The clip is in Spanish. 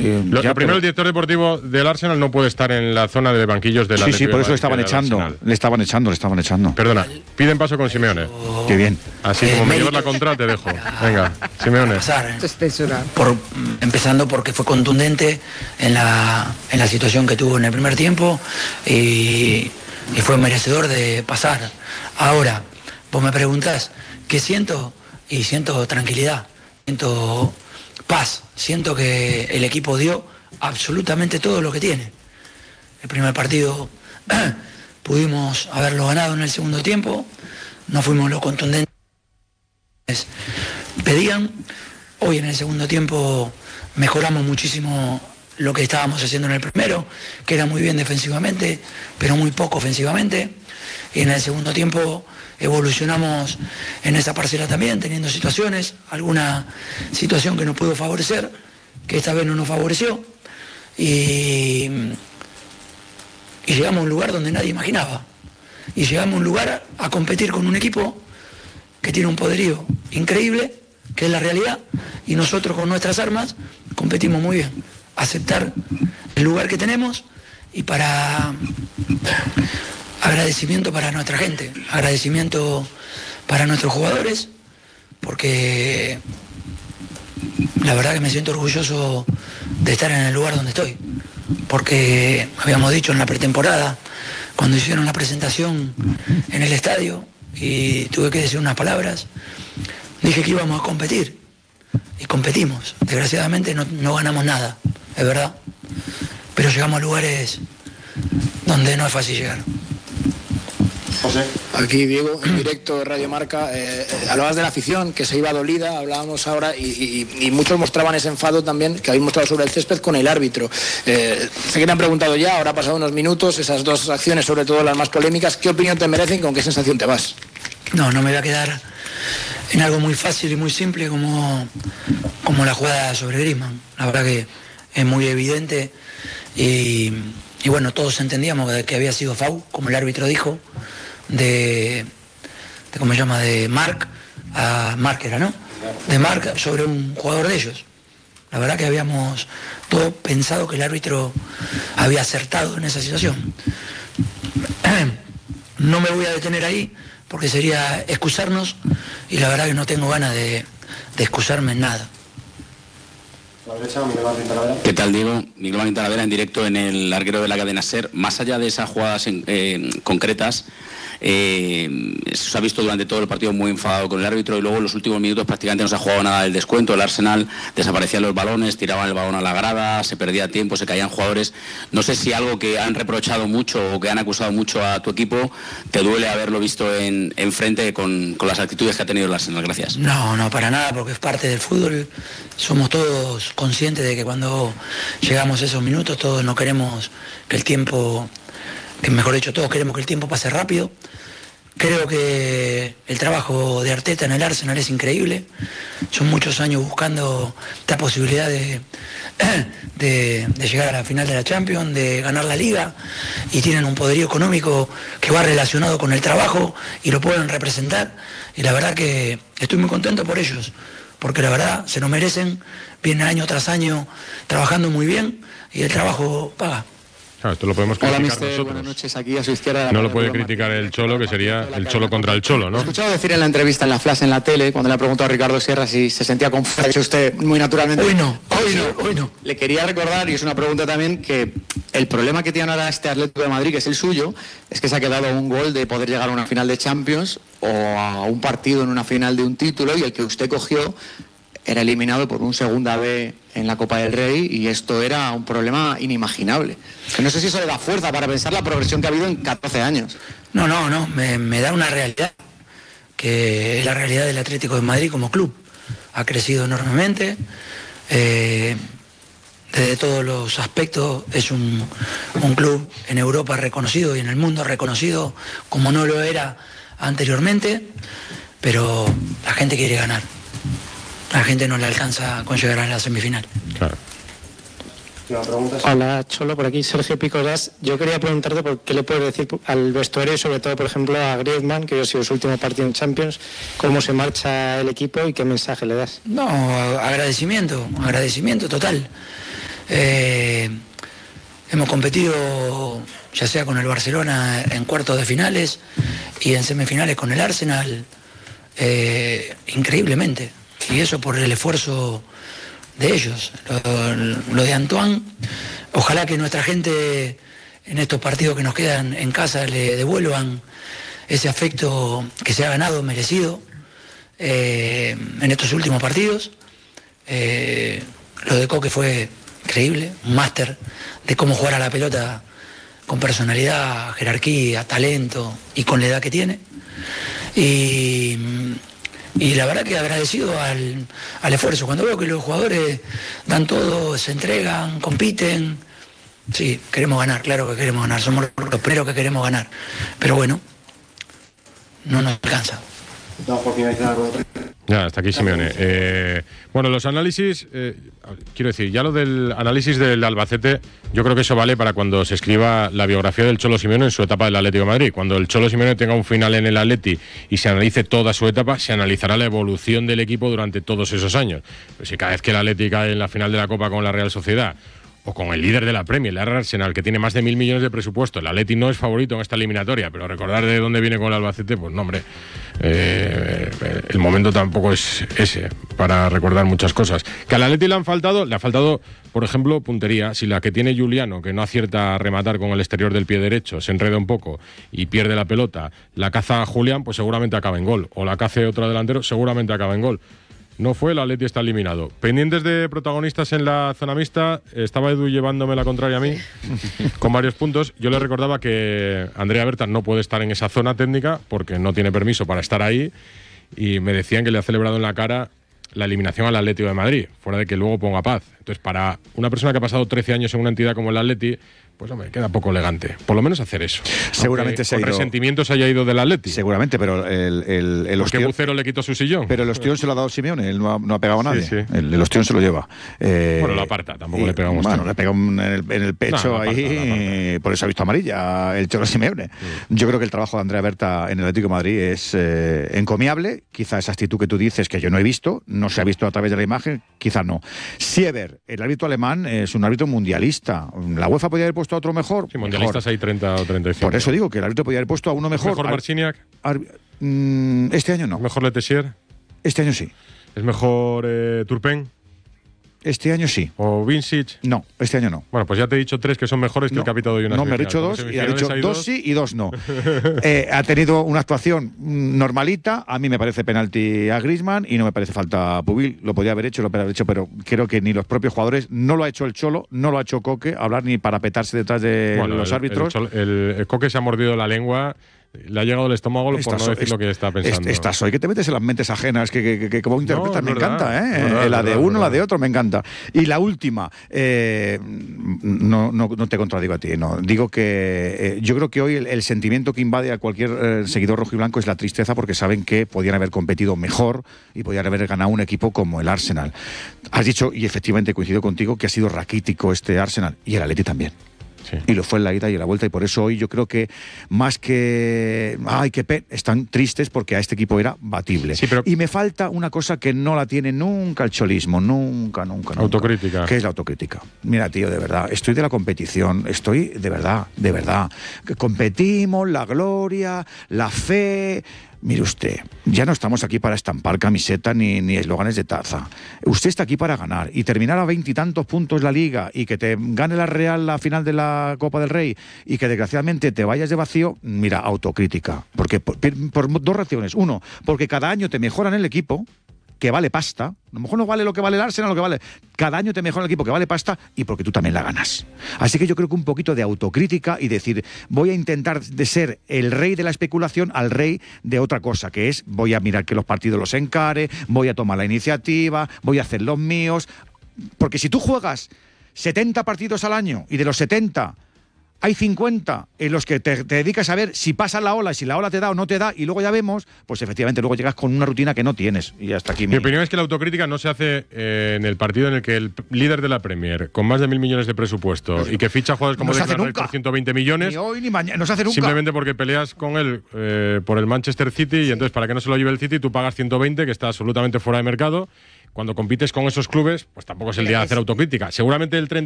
Lo primero, el director deportivo del Arsenal no puede estar en la zona de banquillos de la Sí, por eso le estaban echando. Perdona, piden paso con Simeone. Qué bien. Así como me llevas la contra, te dejo. Venga, Simeone. Empezando porque fue contundente en la situación que tuvo en el primer tiempo y fue merecedor de pasar. Ahora, vos me preguntás, ¿qué siento? Y siento tranquilidad, siento paz, siento que el equipo dio absolutamente todo lo que tiene. El primer partido pudimos haberlo ganado en el segundo tiempo, no fuimos lo contundentes pedían. Hoy en el segundo tiempo mejoramos muchísimo lo que estábamos haciendo en el primero, que era muy bien defensivamente, pero muy poco ofensivamente. Y en el segundo tiempo evolucionamos en esa parcela también, teniendo situaciones, alguna situación que nos pudo favorecer, que esta vez no nos favoreció. Y llegamos a un lugar donde nadie imaginaba. Y llegamos a un lugar a competir con un equipo que tiene un poderío increíble, que es la realidad, y nosotros con nuestras armas competimos muy bien. Aceptar el lugar que tenemos y para agradecimiento para nuestra gente, agradecimiento para nuestros jugadores, porque la verdad que me siento orgulloso de estar en el lugar donde estoy, porque habíamos dicho en la pretemporada, cuando hicieron la presentación en el estadio y tuve que decir unas palabras, dije que íbamos a competir y competimos. Desgraciadamente no ganamos nada, es verdad, pero llegamos a lugares donde no es fácil llegar. José. Aquí Diego, en directo de Radio Marca, hablabas de la afición que se iba dolida, hablábamos ahora y muchos mostraban ese enfado también que habéis mostrado sobre el césped con el árbitro. Sé que te han preguntado ya, ahora ha pasado unos minutos, esas dos acciones, sobre todo las más polémicas, ¿qué opinión te merecen y con qué sensación te vas? No me voy a quedar en algo muy fácil y muy simple como la jugada sobre Griezmann. La verdad que es muy evidente y bueno, todos entendíamos que había sido foul, como el árbitro dijo, de ¿cómo se llama? De Marc a Marc era, ¿no? De Marc sobre un jugador de ellos. La verdad que habíamos todos pensado que el árbitro había acertado en esa situación. No me voy a detener ahí porque sería excusarnos y la verdad que no tengo ganas de excusarme en nada. ¿Qué tal, Diego? Miguel Martín Talavera en directo en el larguero de la cadena SER. Más allá de esas jugadas concretas, se ha visto durante todo el partido muy enfadado con el árbitro y luego en los últimos minutos prácticamente no se ha jugado nada del descuento. El Arsenal desaparecían los balones, tiraban el balón a la grada, se perdía tiempo, se caían jugadores. No sé si algo que han reprochado mucho o que han acusado mucho a tu equipo te duele haberlo visto en frente con las actitudes que ha tenido el Arsenal. Gracias. No, para nada, porque es parte del fútbol. Somos todos conscientes de que cuando llegamos a esos minutos todos no queremos que el tiempo, que mejor dicho, todos queremos que el tiempo pase rápido. Creo que el trabajo de Arteta en el Arsenal es increíble. Son muchos años buscando esta posibilidad de llegar a la final de la Champions, de ganar la Liga, y tienen un poderío económico que va relacionado con el trabajo y lo pueden representar. Y la verdad que estoy muy contento por ellos, porque la verdad se lo merecen, vienen año tras año trabajando muy bien y el trabajo paga. Claro, esto lo podemos criticar nosotros. Buenas noches, aquí a su izquierda. No lo puede criticar el Cholo, que sería el Cholo contra el Cholo, ¿no? He escuchado decir en la entrevista, en la Flash, en la tele, cuando le ha preguntado a Ricardo Sierra si se sentía conforme, ha dicho usted muy naturalmente. Hoy no. Le quería recordar, y es una pregunta también, que el problema que tiene ahora este Atlético de Madrid, que es el suyo, es que se ha quedado a un gol de poder llegar a una final de Champions o a un partido en una final de un título, y el que usted cogió era eliminado por un segunda B en la Copa del Rey, y esto era un problema inimaginable. Que no sé si eso le da fuerza para pensar la progresión que ha habido en 14 años. No, me da una realidad, que es la realidad del Atlético de Madrid como club. Ha crecido enormemente, desde todos los aspectos es un club en Europa reconocido y en el mundo reconocido como no lo era anteriormente, pero la gente quiere ganar. La gente no le alcanza con llegar a la semifinal. Claro. Hola, Cholo, por aquí Sergio Picolas. Yo quería preguntarte por qué le puedes decir al vestuario y sobre todo, por ejemplo, a Griezmann, que ha sido su último partido en Champions, cómo se marcha el equipo y qué mensaje le das. No, agradecimiento total. Hemos competido ya sea con el Barcelona en cuartos de finales y en semifinales con el Arsenal, increíblemente. Y eso por el esfuerzo de ellos. Lo de Antoine, ojalá que nuestra gente en estos partidos que nos quedan en casa le devuelvan ese afecto que se ha ganado, merecido, en estos últimos partidos. Lo de Coque fue increíble, un máster de cómo jugar a la pelota con personalidad, jerarquía, talento y con la edad que tiene. Y la verdad que agradecido al esfuerzo. Cuando veo que los jugadores dan todo, se entregan, compiten, sí, queremos ganar, claro que queremos ganar, somos los primeros que queremos ganar. Pero bueno, no nos alcanza. Ya, hasta aquí Simeone. Bueno, los análisis, quiero decir, ya lo del análisis del Albacete, yo creo que eso vale para cuando se escriba la biografía del Cholo Simeone en su etapa del Atlético de Madrid. Cuando el Cholo Simeone tenga un final en el Atleti y se analice toda su etapa, se analizará la evolución del equipo durante todos esos años. Pues si cada vez que el Atleti cae en la final de la Copa con la Real Sociedad, o con el líder de la Premier, el Arsenal, que tiene más de 1.000 millones de presupuesto. El Atleti no es favorito en esta eliminatoria, pero recordar de dónde viene con el Albacete, pues no, hombre, el momento tampoco es ese para recordar muchas cosas. Que al Atleti le ha faltado, por ejemplo, puntería. Si la que tiene Juliano, que no acierta a rematar con el exterior del pie derecho, se enreda un poco y pierde la pelota, la caza a Julián, pues seguramente acaba en gol. O la cace otro delantero, seguramente acaba en gol. No fue, el Atleti está eliminado. Pendientes de protagonistas en la zona mixta, estaba Edu llevándome la contraria a mí, con varios puntos. Yo le recordaba que Andrea Berta no puede estar en esa zona técnica porque no tiene permiso para estar ahí, y me decían que le ha celebrado en la cara la eliminación al Atlético de Madrid, fuera de que luego ponga paz. Entonces, para una persona que ha pasado 13 años en una entidad como el Atleti, pues hombre, queda poco elegante. Por lo menos hacer eso. Seguramente se ha ido. Con resentimiento se haya ido del Atleti. Seguramente, pero el Porque Bucero le quitó su sillón. Pero el ostión se lo ha dado Simeone, él no ha pegado a nadie. Sí. El ostión se lo lleva. Bueno, lo aparta, tampoco le pega un ostión. Bueno, le pega en el pecho, no, ahí, por eso ha visto amarilla el Cholo Simeone. Yo creo que el trabajo de Andrea Berta en el Atlético de Madrid es encomiable. Quizá esa actitud que tú dices, que yo no he visto, no se ha visto a través de la imagen, quizá no. Siever, el árbitro alemán, es un árbitro mundialista. ¿La UEFA podría haber puesto a otro mejor? Sí, mundialistas hay 30 o 35. Por eso digo que el árbitro podría haber puesto a uno mejor. ¿Es mejor Marciniak? Este año no. ¿Es mejor Letessier? Este año sí. ¿Es mejor Turpin? Este año sí. ¿O Vincic? No, este año no. Bueno, pues ya te he dicho 3 que son mejores que el que ha pitado hoy una No, me ha dicho 2 y ha dicho 2 sí y 2 no. Ha tenido una actuación normalita. A mí me parece penalti a Griezmann y no me parece falta a Pubil. Lo podía haber hecho, pero creo que ni los propios jugadores, no lo ha hecho el Cholo, no lo ha hecho Coque, hablar ni para petarse detrás de los árbitros. El Coque se ha mordido la lengua. Le ha llegado el estómago por no decir lo que está pensando. Estás hoy que te metes en las mentes ajenas, que como interpretas, me encanta, la de uno, la de otro, me encanta. Y la última, no te contradigo a ti, no. Digo que yo creo que hoy el sentimiento que invade a cualquier seguidor rojiblanco es la tristeza, porque saben que podían haber competido mejor y podían haber ganado un equipo como el Arsenal. Has dicho, y efectivamente coincido contigo, que ha sido raquítico este Arsenal, y el Atleti también. Sí. Y lo fue en la ida y en la vuelta, y por eso hoy yo creo que más que están tristes, porque a este equipo era batible. Sí, pero y me falta una cosa que no la tiene nunca el cholismo, nunca. Autocrítica. ¿Qué es la autocrítica? Mira, tío, de verdad, estoy de la competición, estoy de verdad. Competimos, la gloria, la fe. Mire usted, ya no estamos aquí para estampar camiseta ni eslóganes de taza. Usted está aquí para ganar y terminar a 20 y tantos puntos la Liga, y que te gane la Real la final de la Copa del Rey, y que desgraciadamente te vayas de vacío. Mira, autocrítica. Porque por 2 razones. Uno, porque cada año te mejoran el equipo, que vale pasta. A lo mejor no vale lo que vale el Arsenal, lo que vale. Cada año te mejora el equipo, que vale pasta, y porque tú también la ganas. Así que yo creo que un poquito de autocrítica y decir, voy a intentar de ser el rey de la especulación al rey de otra cosa, que es, voy a mirar que los partidos los encare, voy a tomar la iniciativa, voy a hacer los míos. Porque si tú juegas 70 partidos al año y de los 70 hay 50 en los que te dedicas a ver si pasa la ola, si la ola te da o no te da, y luego ya vemos, pues efectivamente luego llegas con una rutina que no tienes, y hasta aquí. Mi opinión es que la autocrítica no se hace en el partido en el que el líder de la Premier, con más de 1.000 millones de presupuesto, y que ficha jugadores como Declan Rice por 120 millones, ni hoy ni mañana, no se hace nunca. Simplemente porque peleas con él por el Manchester City, y entonces para que no se lo lleve el City tú pagas 120, que está absolutamente fuera de mercado. Cuando compites con esos clubes, pues tampoco es el día de hacer autocrítica. Seguramente el 30